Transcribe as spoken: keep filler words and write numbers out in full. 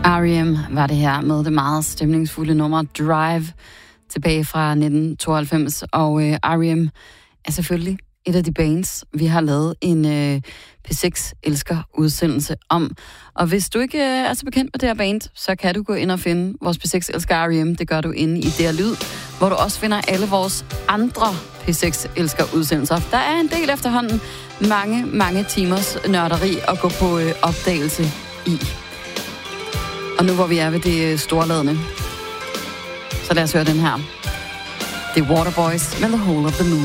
R E M var det her med det meget stemningsfulde nummer Drive tilbage fra nitten tooghalvfems, og øh, R E M er selvfølgelig et af de bands, vi har lavet en øh, P seks elsker udsendelse om. Og hvis du ikke øh, er så bekendt med det her band, så kan du gå ind og finde vores P seks elsker R E M. Det gør du inde i D R Lyd, hvor du også finder alle vores andre P seks elsker udsendelser. Der er en del efterhånden, mange, mange timers nørderi at gå på øh, opdagelse i. Og nu hvor vi er ved det storladende, så lad os høre den her. Det er Waterboys med The Whole of the Moon.